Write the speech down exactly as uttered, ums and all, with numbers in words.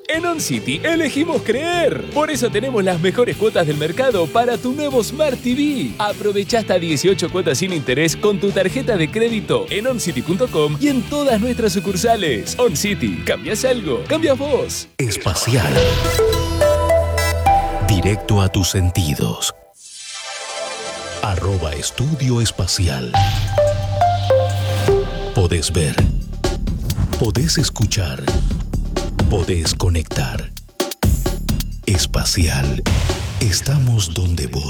En OnCity elegimos creer. Por eso tenemos las mejores cuotas del mercado para tu nuevo Smart T V. Aprovecha hasta dieciocho cuotas sin interés con tu tarjeta de crédito en oncity punto com y en todas nuestras sucursales. OnCity, ¿cambias algo? ¿Cambias vos? Espacial. Directo a tus sentidos. Arroba Estudio Espacial. Podés ver. Podés escuchar. Podés conectar. Espacial. Estamos donde vos